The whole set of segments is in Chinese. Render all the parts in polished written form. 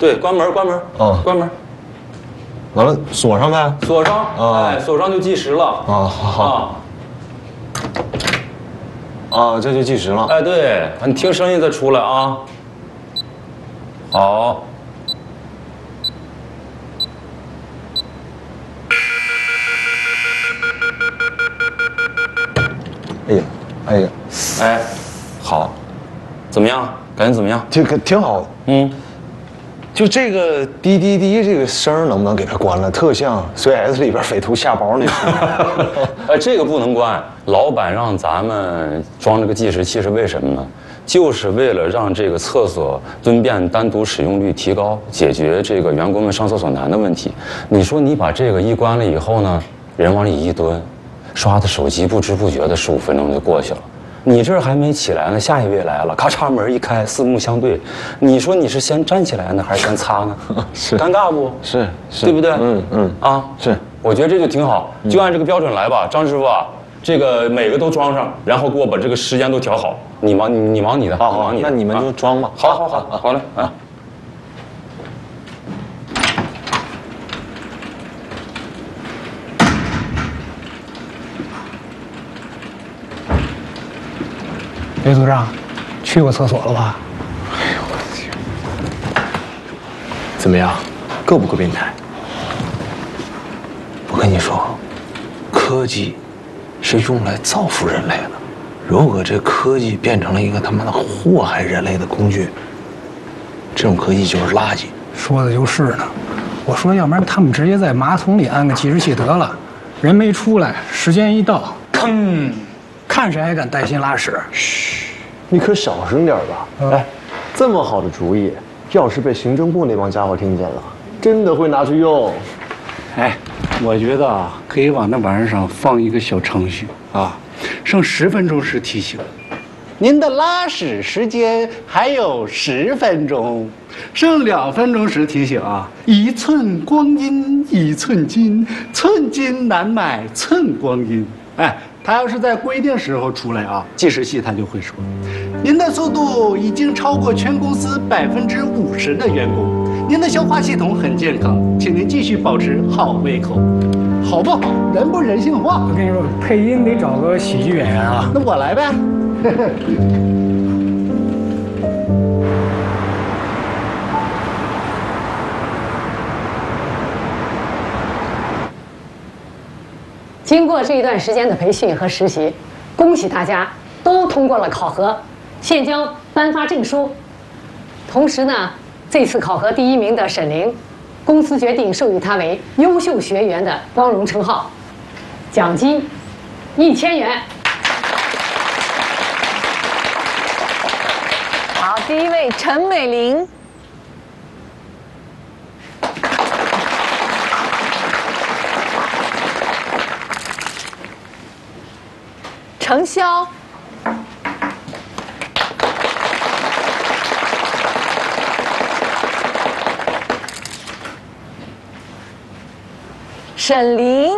对，关门，关门。哦，关门。 完了，锁上呗。 锁上。哎，锁上就计时了。 啊，好。啊，这就计时了。 哎，对，你听声音再出来啊。好。 哎呀，哎呀， 哎，好，怎么样？感觉怎么样？ 这个挺好。就这个滴滴滴这个声能不能给它关了？特像 CS 里边匪徒下包那声。 这个不能关。老板让咱们装这个计时器是为什么呢？就是为了让这个厕所蹲便单独使用率提高，解决这个员工们上厕所难的问题。你说你把这个一关了以后呢，人往里一蹲，刷的手机不知不觉的15分钟就过去了。你这儿还没起来呢，下一位来了，咔嚓门一开，四目相对，你说你是先站起来呢，还是先擦呢？ 是尴尬不？ 是， 对不对？ 啊，是。 我觉得这就挺好，就按这个标准来吧，张师傅啊，这个每个都装上，然后给我把这个时间都调好。你忙你的， 好，那你们就装吧。 好嘞啊。 刘组长，去过厕所了吧？ 哎呦我的天！怎么样，够不够变态？我跟你说，科技是用来造福人类的。如果这科技变成了一个他妈的祸害人类的工具，这种科技就是垃圾。 说的就是呢。我说，要不然他们直接在马桶里安个计时器得了，人没出来，时间一到，吭，看谁还敢带薪拉屎。 嘘，你可小声点吧。哎，这么好的主意，要是被行政部那帮家伙听见了，真的会拿去用。 哎，我觉得啊，可以往那玩意上放一个小程序啊，剩10分钟时提醒，您的拉屎时间还有10分钟，剩2分钟时提醒啊，1寸光阴1寸金，寸金难买寸光阴。哎，他要是在规定时候出来啊，计时器他就会说，您的速度已经超过全公司50%的员工。您的消化系统很健康，请您继续保持好胃口，好不好？人不人性化。 我跟你说，配音得找个喜剧演员啊。 那我来呗。 经过这一段时间的培训和实习，恭喜大家都通过了考核，现将颁发证书。同时呢，这次考核第1名的沈玲，公司决定授予她为优秀学员的光荣称号，奖金1000元。 好，第1位陈美玲。程潇，沈凌，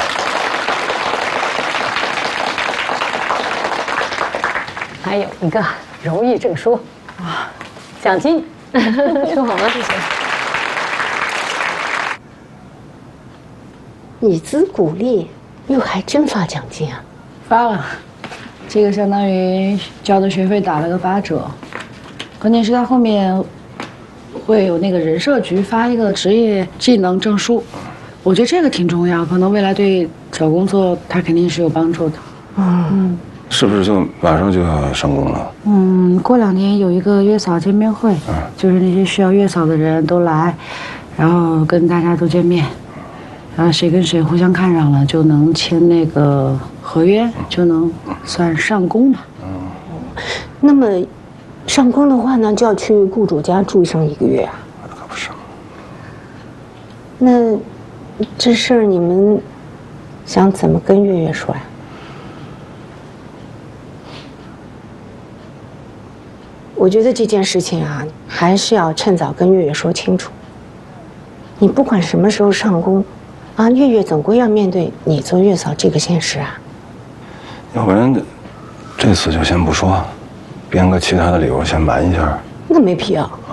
还有一个荣誉证书，哇，奖金收好了，谢谢。 以资鼓励，哟，还真发奖金啊！ 发了，这个相当于交的学费打了个8折，关键是他后面会有那个人社局发一个职业技能证书，我觉得这个挺重要，可能未来对找工作他肯定是有帮助的。 是不是就马上就要上工了？ 过2年有一个月嫂见面会，就是那些需要月嫂的人都来，然后跟大家都见面。然后谁跟谁互相看上了，就能签那个合约，就能算上工吧。 那么，上工的话呢，就要去雇主家住上1个月啊。 那可不是。 那这事儿你们想怎么跟月月说呀？我觉得这件事情啊，还是要趁早跟月月说清楚。你不管什么时候上工。啊，月月总归要面对你做月嫂这个现实啊。 要不然，这次就先不说，编个其他的理由先瞒一下。 那没必要。